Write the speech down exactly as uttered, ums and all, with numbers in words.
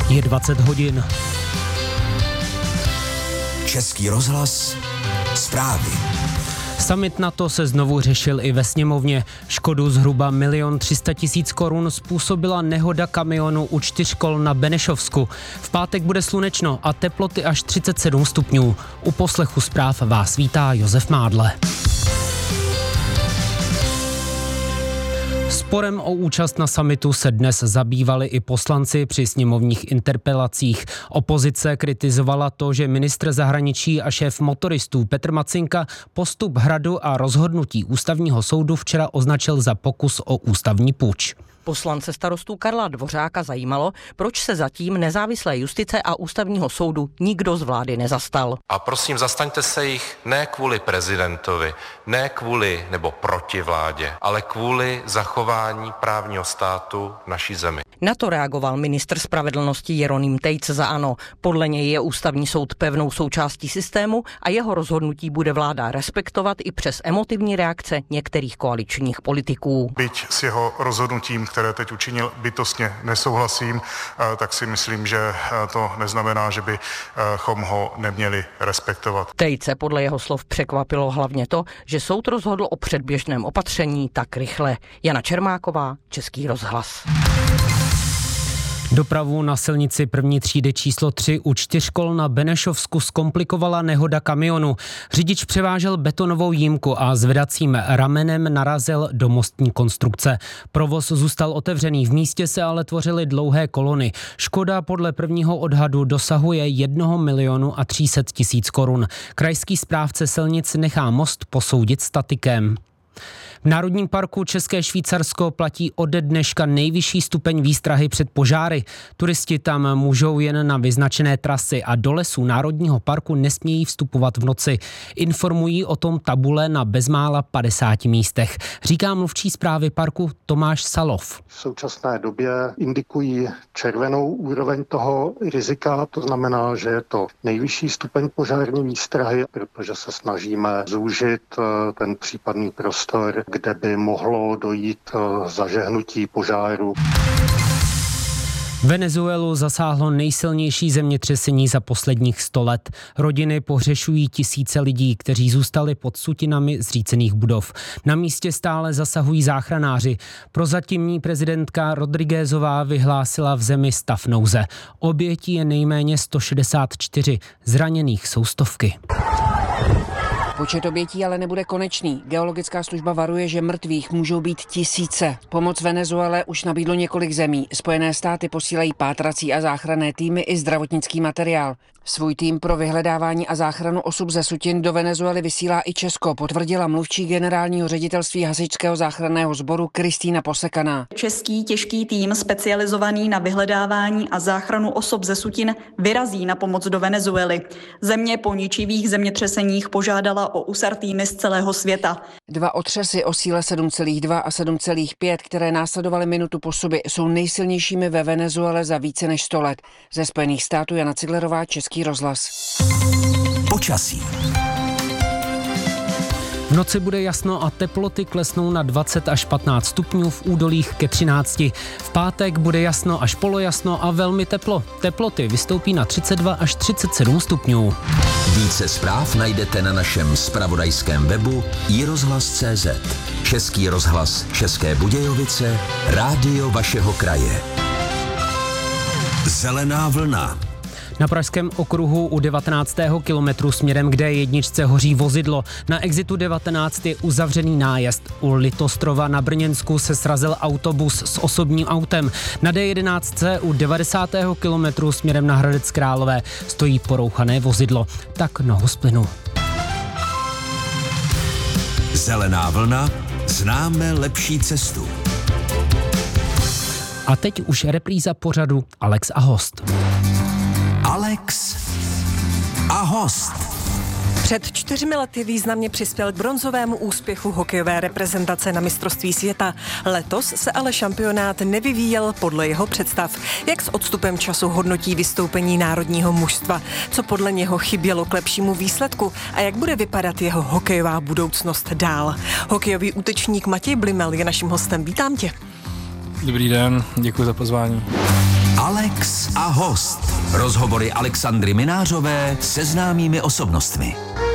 Je dvacet hodin. Český rozhlas, zprávy. Summit NATO se znovu řešil i ve sněmovně. Škodu zhruba milion tři sta tisíc korun způsobila nehoda kamionu u čtyř kol na Benešovsku. V pátek bude slunečno a teploty až třicet sedm stupňů. U poslechu zpráv vás vítá Josef Mádle. Sporem o účast na summitu se dnes zabývali i poslanci při sněmovních interpelacích. Opozice kritizovala to, že ministr zahraničí a šéf motoristů Petr Macinka postup Hradu a rozhodnutí ústavního soudu včera označil za pokus o ústavní puč. Poslance starostů Karla Dvořáka zajímalo, proč se zatím nezávislé justice a ústavního soudu nikdo z vlády nezastal. A prosím, zastaňte se jich ne kvůli prezidentovi, ne kvůli nebo proti vládě, ale kvůli zachování právního státu v naší zemi. Na to reagoval ministr spravedlnosti Jeroným Tejc za ANO. Podle něj je ústavní soud pevnou součástí systému a jeho rozhodnutí bude vláda respektovat i přes emotivní reakce některých koaličních politiků. Byť s jeho rozhodnutím, které teď učinil, bytostně nesouhlasím, tak si myslím, že to neznamená, že bychom ho neměli respektovat. Tejce podle jeho slov překvapilo hlavně to, že soud rozhodl o předběžném opatření tak rychle. Jana Čermáková, Český rozhlas. Dopravu na silnici první třídy číslo tři u čtyřkol na Benešovsku zkomplikovala nehoda kamionu. Řidič převážel betonovou jímku a zvedacím ramenem narazil do mostní konstrukce. Provoz zůstal otevřený, v místě se ale tvořily dlouhé kolony. Škoda podle prvního odhadu dosahuje jednoho milionu a tři sta tisíc korun. Krajský správce silnic nechá most posoudit statikem. V Národním parku České Švýcarsko platí ode dneška nejvyšší stupeň výstrahy před požáry. Turisti tam můžou jen na vyznačené trasy a do lesů Národního parku nesmějí vstupovat v noci. Informují o tom tabule na bezmála padesáti místech. Říká mluvčí správy parku Tomáš Salov. V současné době indikují červenou úroveň toho rizika, to znamená, že je to nejvyšší stupeň požární výstrahy, protože se snažíme zúžit ten případný prostor, kde by mohlo dojít k zažehnutí požáru. Venezuelu zasáhlo nejsilnější zemětřesení za posledních sto let. Rodiny pohřešují tisíce lidí, kteří zůstali pod sutinami zřícených budov. Na místě stále zasahují záchranáři. Prozatímní prezidentka Rodriguezová vyhlásila v zemi stav nouze. Obětí je nejméně sto šedesát čtyři, zraněných jsou stovky. Počet obětí ale nebude konečný. Geologická služba varuje, že mrtvých můžou být tisíce. Pomoc Venezuele už nabídlo několik zemí. Spojené státy posílají pátrací a záchranné týmy i zdravotnický materiál. Svůj tým pro vyhledávání a záchranu osob ze sutin do Venezuely vysílá i Česko, potvrdila mluvčí generálního ředitelství hasičského záchranného sboru Kristýna Posekaná. Český těžký tým specializovaný na vyhledávání a záchranu osob ze sutin vyrazí na pomoc do Venezuely. Země po ničivých zemětřeseních požádala o úsar týmy z celého světa. Dva otřesy o síle sedm celá dva a sedm celá pět, které následovaly minutu po sobě, jsou nejsilnějšími ve Venezuele za více než sto let. Ze Spojených států Jana Ciglerová, Český rozhlas. Počasí. V noci bude jasno a teploty klesnou na dvacet až patnáct stupňů, v údolích ke třinácti. V pátek bude jasno až polojasno a velmi teplo. Teploty vystoupí na třicet dva až třicet sedm stupňů. Více zpráv najdete na našem zpravodajském webu i rozhlas tečka cé zet. Český rozhlas České Budějovice, rádio vašeho kraje. Zelená vlna. Na Pražském okruhu u devatenáctého kilometru směrem k D jedna hoří vozidlo. Na exitu devatenáct je uzavřený nájezd. U Litostrova na Brněnsku se srazil autobus s osobním autem. Na D jedenáct u devadesátého kilometru směrem na Hradec Králové stojí porouchané vozidlo. Tak nohu z plynu. Zelená vlna, známe lepší cestu. A teď už repríza pořadu Alex a host. Alex a host. Před čtyřmi lety významně přispěl k bronzovému úspěchu hokejové reprezentace na mistrovství světa. Letos se ale šampionát nevyvíjel podle jeho představ. Jak s odstupem času hodnotí vystoupení národního mužstva? Co podle něho chybělo k lepšímu výsledku? A jak bude vypadat jeho hokejová budoucnost dál? Hokejový útočník Matěj Blimel je naším hostem. Vítám tě. Dobrý den, děkuji za pozvání. Alex a a host. Rozhovory Alexandry Minářové se známými osobnostmi.